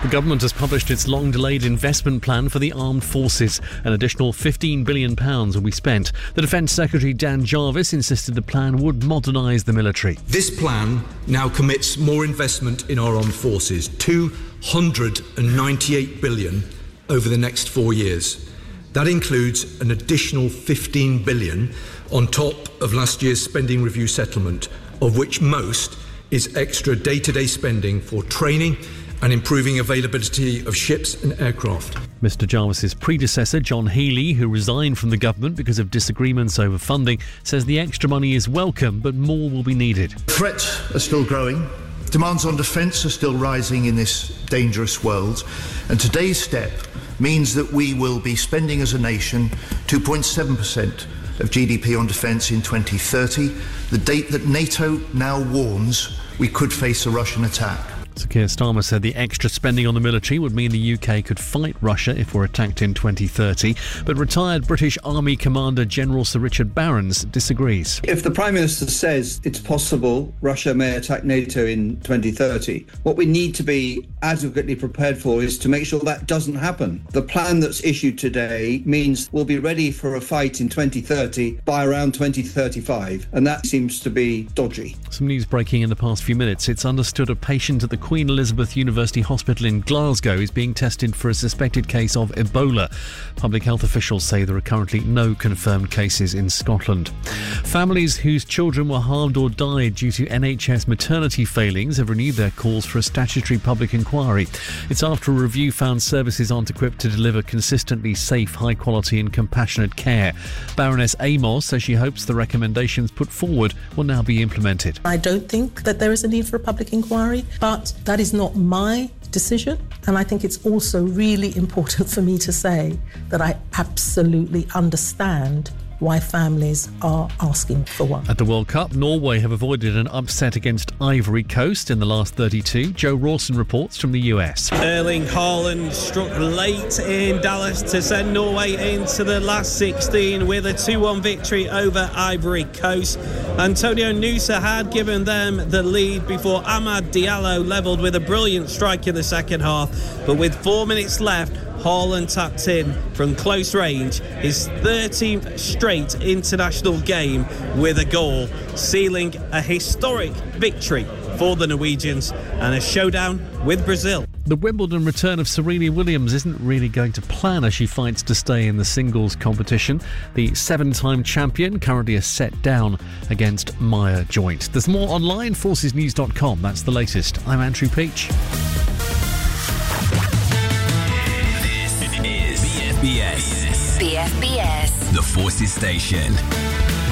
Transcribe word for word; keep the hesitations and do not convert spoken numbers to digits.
The government has published its long-delayed investment plan for the armed forces. An additional fifteen billion pounds will be spent. The Defence Secretary Dan Jarvis insisted the plan would modernise the military. This plan now commits more investment in our armed forces, two hundred ninety-eight billion pounds over the next four years. That includes an additional fifteen billion pounds on top of last year's spending review settlement, of which most is extra day-to-day spending for training and improving availability of ships and aircraft. Mister Jarvis's predecessor, John Healey, who resigned from the government because of disagreements over funding, says the extra money is welcome, but more will be needed. Threats are still growing. Demands on defence are still rising in this dangerous world. And today's step means that we will be spending as a nation two point seven percent of G D P on defence in twenty thirty, the date that NATO now warns we could face a Russian attack. Sir Keir Starmer said the extra spending on the military would mean the U K could fight Russia if we're attacked in twenty thirty. But retired British Army Commander General Sir Richard Barrons disagrees. If the Prime Minister says it's possible Russia may attack NATO in twenty thirty, what we need to be adequately prepared for is to make sure that doesn't happen. The plan that's issued today means we'll be ready for a fight in twenty thirty by around twenty thirty-five, and that seems to be dodgy. Some news breaking in the past few minutes. It's understood a patient at the Queen Elizabeth University Hospital in Glasgow is being tested for a suspected case of Ebola. Public health officials say there are currently no confirmed cases in Scotland. Families whose children were harmed or died due to N H S maternity failings have renewed their calls for a statutory public inquiry. It's after a review found services aren't equipped to deliver consistently safe, high quality and compassionate care. Baroness Amos says she hopes the recommendations put forward will now be implemented. I don't think that there is a need for a public inquiry, but that is not my decision. And I think it's also really important for me to say that I absolutely understand why families are asking for one. At the World Cup, Norway have avoided an upset against Ivory Coast in the last thirty-two. Joe Rawson reports from the U S. Erling Haaland struck late in Dallas to send Norway into the last sixteen with a two one victory over Ivory Coast. Antonio Nusa had given them the lead before Amad Diallo levelled with a brilliant strike in the second half. But with four minutes left, Haaland tapped in from close range his thirteenth straight international game with a goal, sealing a historic victory for the Norwegians and a showdown with Brazil. The Wimbledon return of Serena Williams isn't really going to plan as she fights to stay in the singles competition. The seven-time champion currently is set down against Maya Joint. There's more online, forces news dot com. That's the latest. I'm Andrew Peach. B F B S. B F B S. The Forces Station.